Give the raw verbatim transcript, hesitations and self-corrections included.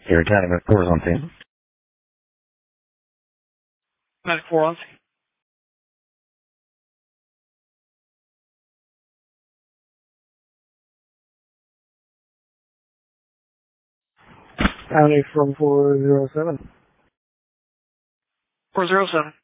Erie County Medical Corps on scene. Medical Corps on scene. County from four zero seven. four zero seven.